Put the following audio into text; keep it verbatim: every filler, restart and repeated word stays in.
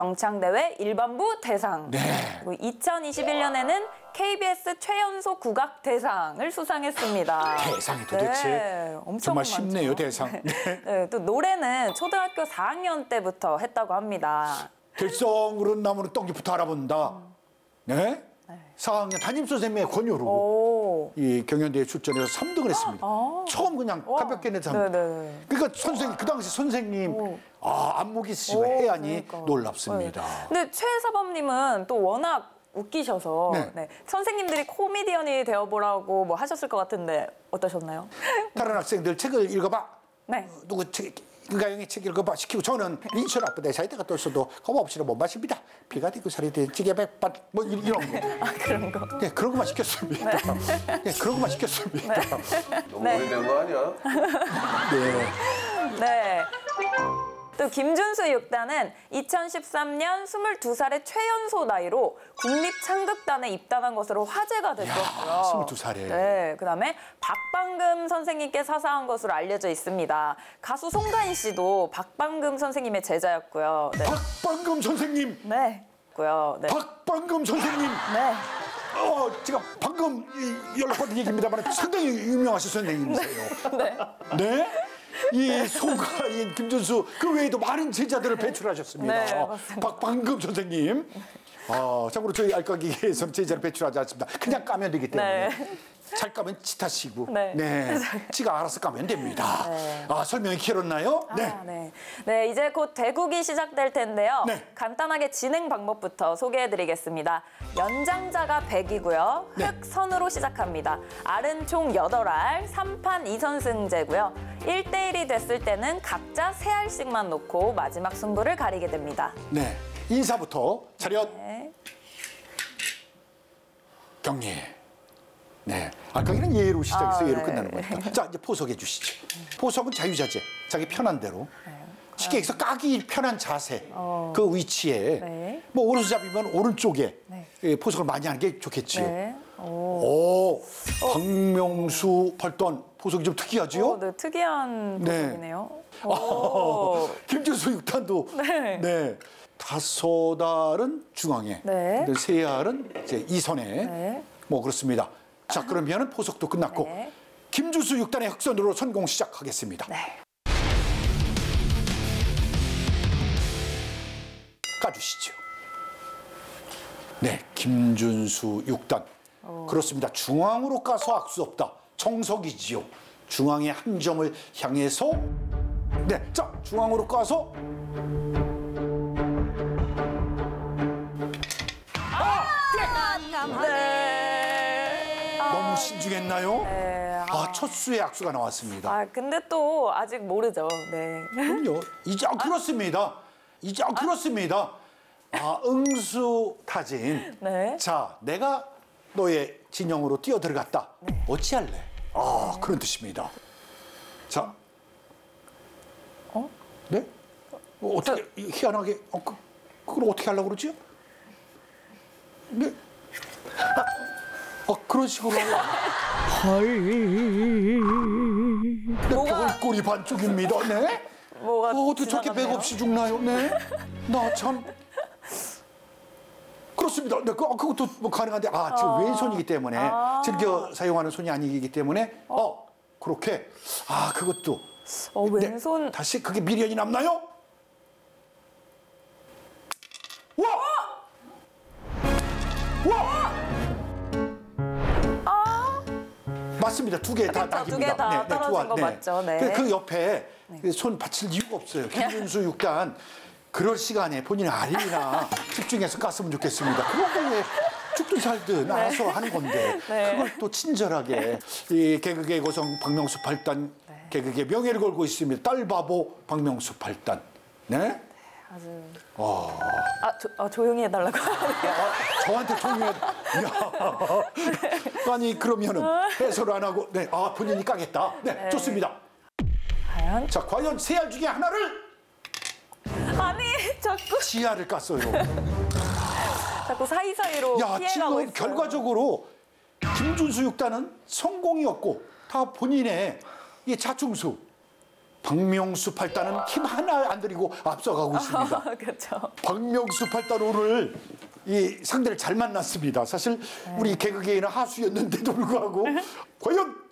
영창대회 일반부 대상. 네. 그리고 이천이십일 년에는 케이비에스 최연소 국악 대상을 수상했습니다. 대상이 도대체 네, 엄청 정말 많죠. 쉽네요, 대상. 네. 네, 또 노래는 초등학교 사 학년 때부터 했다고 합니다. 들썩으로 나무는 똥기부터 알아본다. 네? 사 학년 담임선생님의 권유로 오. 이 경연대회 출전해서 삼 등을 했습니다. 아. 처음 그냥 와. 가볍게 내서 네네. 그러니까 선생님 그 당시 선생님 오. 아 안목이 있으시고 오, 해안이 그러니까. 놀랍습니다. 네. 근데 최사범님은 또 워낙 웃기셔서 네. 네. 선생님들이 코미디언이 되어보라고 뭐 하셨을 것 같은데 어떠셨나요? 다른 학생들 책을 읽어봐. 네. 어, 누구 책 은가영이 책 읽어봐 시키고 저는 인천 앞에 내 사이드가 떴어도 거부 없이는 못 마십니다. 피가 되고 살이 되고 찌개 백반 뭐 이런 거. 아 그런 거. 네 그런 것만 시켰습니다. 네, 네 그런 것만 시켰습니다. 네. 너무 오래된 거 아니야? 네. 네. 또 김준수 육 단은 이천십삼 년 스물두 살의 최연소 나이로 국립창극단에 입단한 것으로 화제가 됐었고요. 스물두 살에. 네, 그다음에 박방금 선생님께 사사한 것으로 알려져 있습니다. 가수 송가인 씨도 박방금 선생님의 제자였고요. 네. 박방금 선생님. 네. 고요. 네. 박방금 선생님. 네. 어, 제가 방금 이 연락받은 얘기입니다만 상당히 유명하신 선생님이세요. 네. 네? 이 송가인, 김준수 그 외에도 많은 제자들을 배출하셨습니다. 네, 맞습니다. 박방금 선생님. 아, 참고로 저희 알까기에서는 제자를 배출하지 않습니다. 그냥 까면 되기 때문에. 네. 잘 까면 치 탓이고. 네. 네. 지가 알아서 까면 됩니다. 네. 아, 설명이 길었나요? 네. 아, 네. 네, 이제 곧 대국이 시작될 텐데요. 네. 간단하게 진행 방법부터 소개해드리겠습니다. 연장자가 백이고요. 네. 흑선으로 시작합니다. 알은 총 여덟 알, 삼 판 이 선승제고요. 일 대 일이 됐을 때는 각자 세 알씩만 놓고 마지막 승부를 가리게 됩니다. 네. 인사부터 차렷. 네. 경례. 네. 알까기는 예로 시작해서 아, 예로 네. 끝나는 거니까. 자, 이제 포석해 주시죠. 포석은 자유자재. 자기 편한 대로. 쉽게 얘기해서 까기 편한 자세. 어. 그 위치에. 네. 뭐 오른손잡이면 오른쪽에 네. 예, 포석을 많이 하는 게 좋겠지요. 네. 오. 오, 박명수 팔던 포석이 좀 특이하지요? 오, 네, 특이한 네. 모습이네요. 오. 김준수 육 단도. 네. 네. 다섯 알은 중앙에. 네. 근데 세 알은 이제 이선에. 네. 뭐 그렇습니다. 자, 그러면 포석도 끝났고 네. 김준수 육 단의 흑선으로 선공 시작하겠습니다. 네. 까주시죠. 네, 김준수 육 단. 어. 그렇습니다. 중앙으로 까서 악수 없다. 정석이지요. 중앙의 한 점을 향해서 네, 자, 중앙으로 까서 네. 너무 신중했나요? 네. 아, 첫 수의 악수가 나왔습니다. 아, 근데 또 아직 모르죠. 네. 그럼요. 이제 아, 그렇습니다. 이제 아, 그렇습니다. 아, 응수타진. 네. 자, 내가 너의 진영으로 뛰어 들어갔다. 어찌할래? 아, 그런 뜻입니다. 자. 어? 네? 어, 어떻게 희한하게 어, 그, 그걸 어떻게 하려고 그러지? 네. 아, 어, 그런 식으로 하려고. 네, 뭐가- 별꼴이 반쪽입니다. 네. 뭐가 어, 어떻게 저렇게 지나갔네요? 맥없이 죽나요? 네. 나 참. 그렇습니다. 네, 그, 그것도 뭐 가능한데, 아, 지금 아. 왼손이기 때문에, 아. 즐겨 사용하는 손이 아니기 때문에, 어, 그렇게, 아, 그것도. 어, 네, 왼손. 다시 그게 미련이 남나요? 와! 와! 아, 맞습니다. 두 개 다 그쵸, 낙입니다. 두개다 떨어진 알- 거 맞죠, 네. 근데 그 옆에 손 받칠 이유가 없어요. 김준수 육 단 그럴 시간에 본인의 알이나 집중해서 깠으면 좋겠습니다. 그런 거에 죽든 살든 알아서 하는 건데 네. 그걸 또 친절하게 이 개그계 고성 박명수 팔 단 네. 개그계 명예를 걸고 있습니다. 딸바보 박명수 팔 단. 네? 아주. 어. 아, 조, 아, 조용히 해달라고. 아, 저한테 조용히 해. 야. 아니 그러면은 해소를 안 하고 네, 아 본인이 까겠다. 네, 네. 좋습니다. 과연? 자, 과연 세 알 중에 하나를 아니, 자꾸, 지하를 깠어요. 자꾸 사이사이로 야, 피해가고 지금 있어요. 결과적으로 김준수 육 단은 성공이었고 다 본인의 이 자충수. 박명수 팔단은 힘 하나 안 들이고 앞서가고 있습니다. 그렇죠. 박명수 팔단 오늘 이 상대를 잘 만났습니다. 사실 우리 개그계에는 하수였는데도 불구하고 과연